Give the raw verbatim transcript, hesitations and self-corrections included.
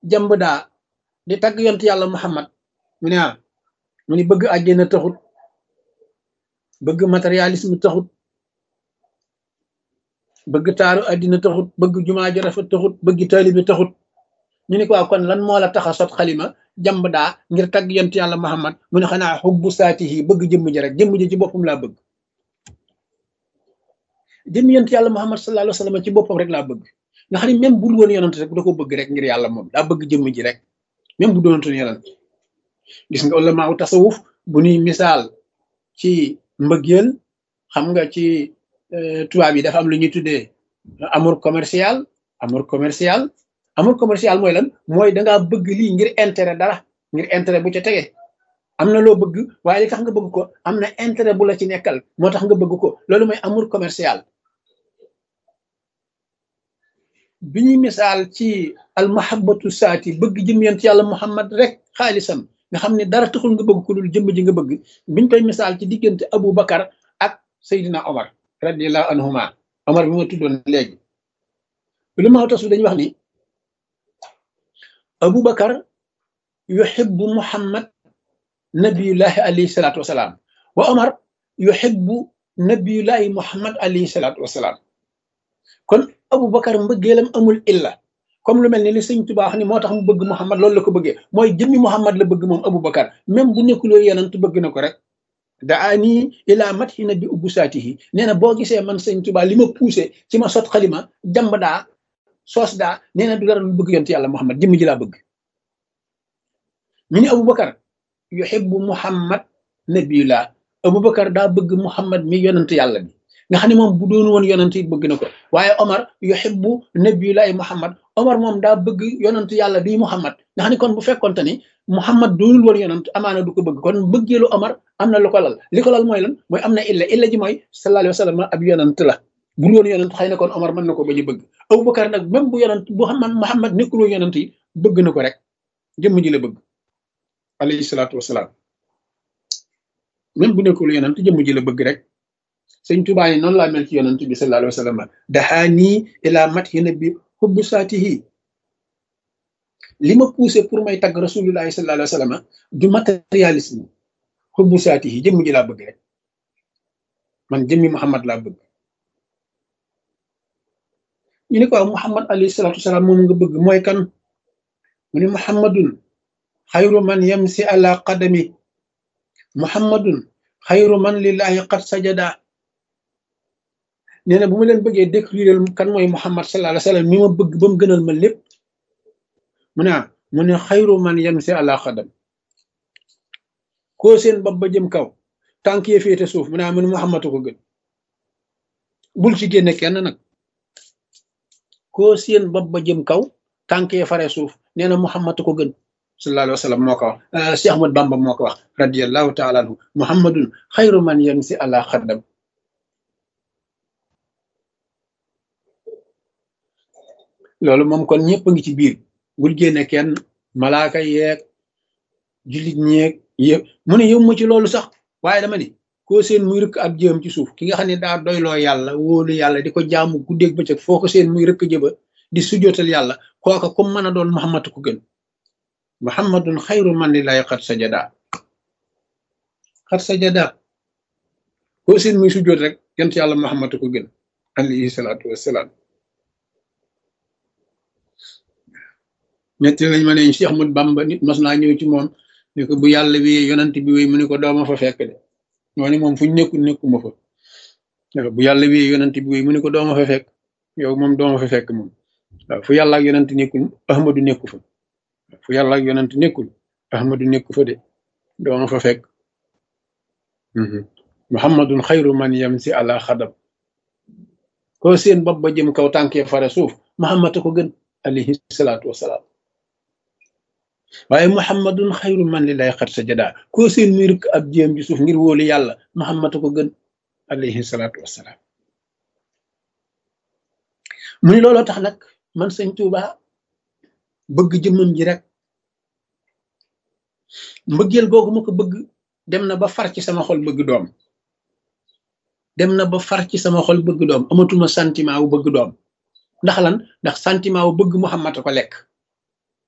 jàmb daa di tagg yont yàlla muhammad mu ne ah mu ni bëgg àjjana taxut bëgg matérialisme taxut bëgg taaru àddina taxut bëgg jumaa ju rafet taxut bëgg taalibe taxut ñu ni ko waaw kon lan moo la tax a sot xalima jàmb daa ngir tagg yont yàlla muhammad mu ne xanaa xubbu saatihi bëgg jëmm ji rek jëmm ji ci boppam laa bëgg jëmm yont yàlla muhammad sallallahu alayhi wa sallam ci boppam rek laa bëgg nga xam ne même bul woon yonent rek da ko bëgg rek ngir yàlla moom daa bëgg jëmm ji rek même bu doonatoon yonent gis nga ulama u tasawuf bu ñuy misaal ci mbëggeel xam nga ci tubaab yi dafa am lu ñuy tuddee amour commercial amour commercial amour commercial mooy lan mooy dangaa bëgg lii ngir intérêt dara ngir intérêt bu ca tege am na loo bëgg waaye li tax nga bëgg ko am na intérêt bu la ci nekkal moo tax nga bëgg ko loolu mooy amour commercial bi ñuy misaal ci al mahabbatu saati bëgg jëm yent yàlla muhammad rek xaalisam nga xam ne dara taxul nga bëgg ko dul jëmm ji nga bëgg biñ koy misaal ci diggante Abu Bakar ak Seydina Omar radiallahu anhuma Omar bi ma tuddoon léegi lu ma tasu dañuy wax ni Abu Bakar yuhibbu muhammad nabiyullahi alayhi salaatu wasalaam wa Omar yuhibbu nabiyullahi muhammad alayhi salaatu wasalaam kon Abu Bakar mbëggeelam amul illa comme lu mel ni li sëñ Tuubaa wax ni moo tax mu bëgg Muhammad loolu la ko bëggee mooy jëmmi Muhammad la bëgg moom Abu Bakar même bu nekkuloo yonent bëgg na ko rek daani ila mathi nabi ubbu saatihi nee na boo gisee man sëñ Tuubaa li ma poussé ci ma sot xalima jàmb daa soos daa nee na du dara lu bëgg yonent yàlla Muhammad jëmm ji laa bëgg ñu ni Abu Bakar yuhibbu Muhammad nabiyullah Abu Bakar daa bëgg Muhammad mi yonent yàlla bi nga xam ne moom bu doon woon yonent it bëgg na ko waaye Omar yuhibbu nabiyullahi Muhammad Omar moom daa bëgg yonent yàlla bi Muhammad nga xam ne kon bu fekkonte ni Muhammad doonul woon yonent amaana du ko bëgg kon bëggeelu Omar am na lu ko lal li ko lal mooy lan mooy am na illa illa ji mooy sallallahu alayhi wa sallam ab yonent la bu woon yonent xëy na kon Omar mën na ko bañ a bëgg Abubakar nag même bu yonent bu xam Muhammad nekkul woon yonent yi bëgg na ko rek jëmm ji la bëgg alayhi salaatu wasalaam même bu nekkul yonent jëmm ji la bëgg rek sëñ Tuubaa yi noonu laa mel ci yonent bi sallallahu alayhi wa sallam daxaanii ila mathi nabi hubbu saatihi li ma poussé pour may tagg rasulullahi sallallahu alayhi wa sallam du matérialisme hubbu saatihi jëmm ji laa bëgg rek man jëmmi Muhammad laa bëgg ñu ne ko Muhammad alayhi salaatu wasalaam moom nga bëgg mooy kan mu ne Muhammadun xayru man yamsi ala qadami Muhammadun xayru man lillahi qad sajada nee na bu ma leen bëggee décrire kan mooy Muhammad sallallahu alayhi wa sallam mi ma bëgg ba mu gënal ma lépp mu ne ah mu ne xayru man yamsi ala qadam koo seen bopp ba jëm kaw tànk yee féete suuf mu ne ah mu ne Muhammad ko gën bul ci génne kenn nag koo seen bopp ba jëm kaw tànk yee fare suuf nee na Muhammad ko gën sallallahu alayhi wa sallam moo ko wax Cheikh Ahmad Bamba moo ko wax radiyallahu taala anhu Muhammadun xayru man yamsi ala qadam loolu moom kon ñëpp a ngi ci biir bul génne kenn malaaka yeeg jullit ñeeg yëpp mu ne yow ma ci loolu sax waaye dama ni koo seen muy rëkk ab jëm ci suuf ki nga xam ne daa doyloo yàlla wóolu yàlla di ko jaamu guddeeg bëccëg foo ko seen muy rëkk jëba di sujjootal yàlla kooka comme mën a doon Muhammad ko gën Muhammadun xayru man lillahi xat sajada xat sajada koo seen muy sujjoot rek yent yàlla Muhammad ko gën alayhi salaatu wassalaam ñetti lañ ma ne Cheikh Ahmad Bamba nit mas naa ñëw ci moom ni ko bu yàlla wi yonent bi wéy mu ne ko dooma fa fekk de moo ne moom fu ñu nekkul nekkuma fa bu yàlla wi yonent bi wéy mu ne ko dooma fa fekk yow moom dooma fa fekk moom waaw fu yàlla ak yonent nekkul Ahmadu nekku fa fu yàlla ak yonent nekkul Ahmadu nekku fa de dooma fa fekk Muhammadun xayru man yamsi ala xadam koo seen bopp ba jëm kaw tànkee fare suuf Muhammad ko gën alayhi salaatu wasalaam waaye Muhammadun xayru man lillahi xat sajada koo seen muy rëkk ab jéem ci suuf ngir wóolu yàlla Muhammad ko gën alayhi salaatu wasalaam mu ni looloo tax nag man sëñ Tuuba bëgg jëmmam ji rek mbëggeel googu ma ko bëgg dem na ba far ci sama xol bëgg doom dem na ba far ci sama xol bëgg doom amatuma sentiment wu bëgg doom ndax lan ndax sentiment wu bëgg Muhammad ko lekk